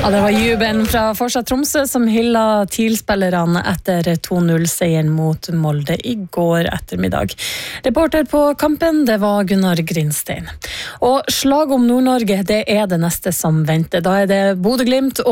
Ja, det var Juben fra Fortsatt Tromsø som hylla TIL-spillerne etter 2-0-seieren mot Molde i går ettermiddag. Reporter på kampen, det var Gunnar Grinstein. Og slag om Nord-Norge, det er det neste som venter. Da er det Bodø Glimt